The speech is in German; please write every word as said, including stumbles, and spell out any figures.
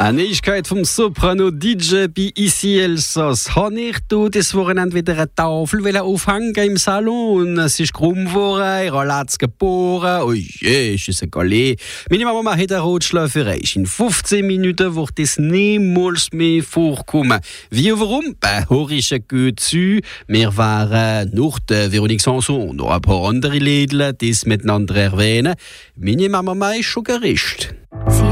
Eine Neuigkeit vom Soprano D J bei Ici Elsass. Habe ich du das Wochenende wieder eine Tafel aufhängen im Salon? Es ist krumm geworden, ihr habt es geboren. Oh je, ist es ein Galé. Meine Mama hat eine Rotschläferei. In fünfzehn Minuten wird das niemals mehr vorkommen. Wie und warum? Bei Horische gut zu. Wir waren nach der Véronique Sanson noch ein paar andere Läden, die es miteinander erwähnen. Meine Mama ist schon gerichtet.